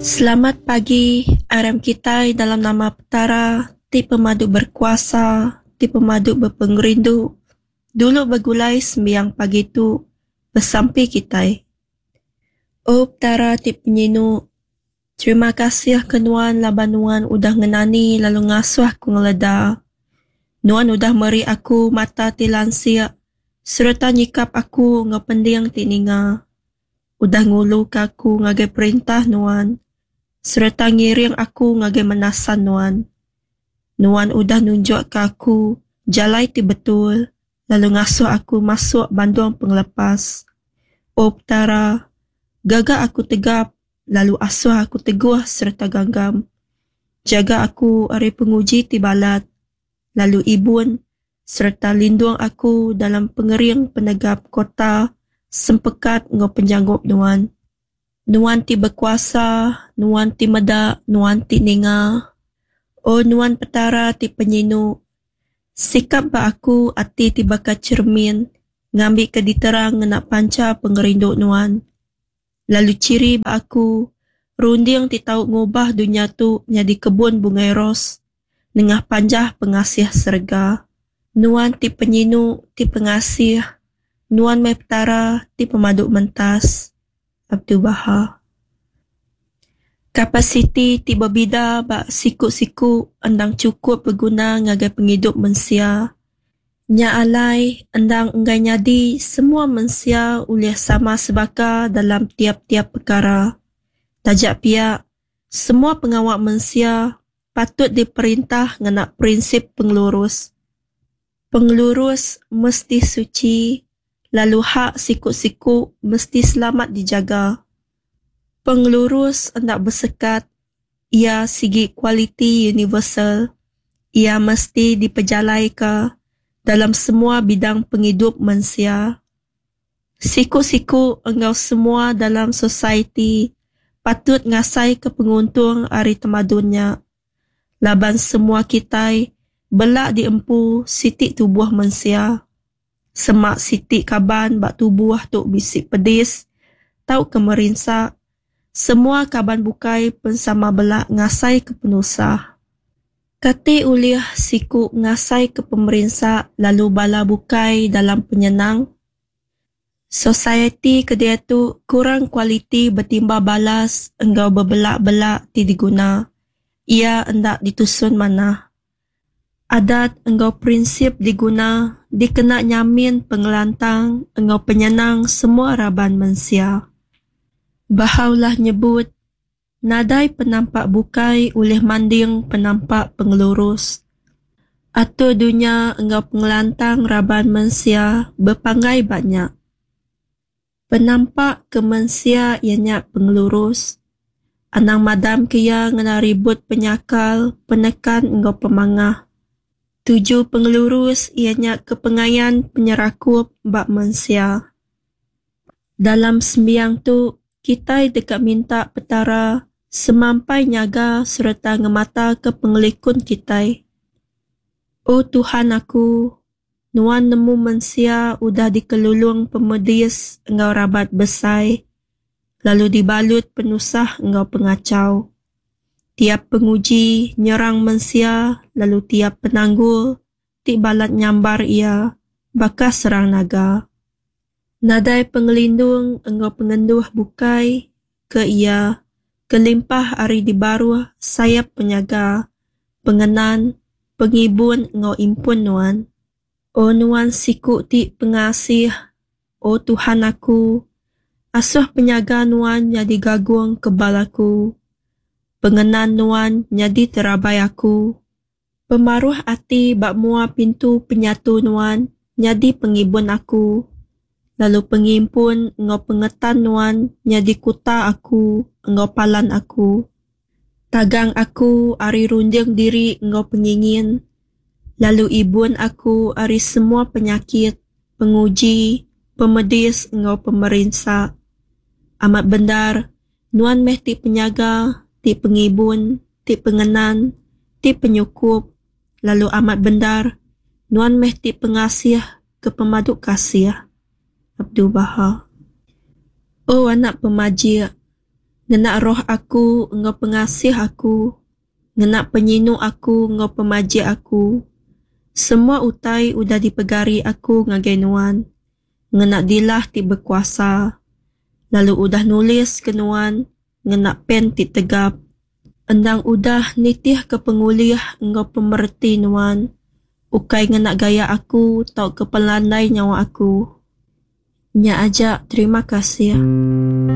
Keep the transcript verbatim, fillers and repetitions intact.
Selamat pagi, aram kita dalam nama Petara, ti pemadu berkuasa, ti pemadu berpengerindu. Dulu bergulai sembiang pagi tu, bersampai kita. Oh Petara ti penyinu, terima kasih ke Nuan laban Nuan udah ngenani lalu ngasuh aku ngeleda. Nuan udah meri aku mata ti lansia, serta nyikap aku ngepending ti ninga. Udah ngulu ke aku ngagai perintah Nuan. Serta ngiring aku ngagai menasan Nuan. Nuan udah nunjuk ke aku jalai ti betul, lalu ngasuh aku masuk banduang penglepas. Oh Petara, gaga aku tegap, lalu asuh aku teguh serta ganggam. Jaga aku ari penguji ti balat, lalu ibun serta lindung aku dalam pengering penegap kota sempekat ngo penjanggup Nuan. Nuan ti berkuasa, Nuan ti meda, Nuan ti ninga. Oh Nuan Petara ti penyinu. Sikap ba aku ati ti bakat cermin, ngambil kediterang nak panca pengerindu Nuan. Lalu ciri ba aku, runding ti tau ngubah dunia tu nyadi kebun bungai ros, nengah panjah pengasih serga. Nuan ti penyinu, ti pengasih, Nuan mai Petara ti pemaduk mentas. Abdul Baha. Kapasiti ti berbida bak siku-siku endang cukup berguna ngagai penghidup manusia. Nya alai endang enggai nyadi semua manusia ulih sama sebaka dalam tiap-tiap perkara. Tajak pihak, semua pengawal manusia patut diperintah nganak prinsip pengelurus. Pengelurus mesti suci, lalu hak siku-siku mesti selamat dijaga. Pengelurus hendak bersekat, ia segi kualiti universal. Ia mesti diperjalai ke dalam semua bidang penghidup manusia. Siku-siku engkau semua dalam society patut ngasai ke penguntung ari temadunnya. Laban semua kita belak diempu sitik tubuh manusia. Semak sitik kaban bak tubuh tu bisik pedis, tau kemerinsak, semua kaban bukai pensama belak ngasai ke penusah. Kati ulih siku ngasai ke pemerinsak lalu bala bukai dalam penyenang. Society kedia tu kurang kualiti bertimba balas engkau berbelak-belak ti diguna. Ia hendak ditusun mana. Adat engkau prinsip diguna, dikena nyamin pengelantang, engkau penyenang semua raban manusia. Bahaulah nyebut, nadai penampak bukai oleh manding penampak pengelurus. Atau dunia engkau pengelantang raban manusia berpanggai banyak. Penampak ke manusia ianya pengelurus. Anang madam kia ngena ribut penyakal, penekan engkau pemangah. Tujuh pengelurus ianya kepengayan penyerakup bak manusia. Dalam sembiang tu, kita dekat minta Petara semampai nyaga serta ngemata ke pengelikun kita. Oh Tuhan aku, Nuan nemu manusia udah dikelulung pemedis engkau rabat besai, lalu dibalut penusah engkau pengacau. Tiap penguji nyerang manusia, lalu tiap penanggul, ti balat nyambar ia, bakal serang naga. Nadai pengelindung engkau pengenduh bukai, ke ia, kelimpah ari di baruh sayap penyaga, pengenan, pengibun engkau impun Nuan. O Nuan siku ti pengasih, o Tuhan aku, asuh penyaga Nuan jadi gagung kebalaku. Pengenan Nuan nyadi terabai aku. Pemaruh hati bak mua pintu penyatu Nuan nyadi pengibun aku. Lalu pengimpun engkau pengetan Nuan nyadi kuta aku, engkau palan aku. Tagang aku ari runding diri engkau pengingin. Lalu ibun aku ari semua penyakit, penguji, pemedis engkau pemerinsak. Amat bendar, Nuan mehti penyaga, ti pengibun, ti pengenan, ti penyukup, lalu amat bendar, Nuan mehti pengasih ke pemaduk kasih. Abdul Baha. Oh anak pemajir, Ngena roh aku engkau pengasih aku, ngena penyinu aku engkau pemaji aku. Semua utai udah dipegari aku ngagenuan, ngena dilah ti berkuasa. Lalu udah nulis kenuan, ngena pen ti tegap. Endang udah nitih ke pengulih engkau pemerti nuan. Ukai ngena gaya aku tau kepelandai nyawa aku. Nya aja terima kasih.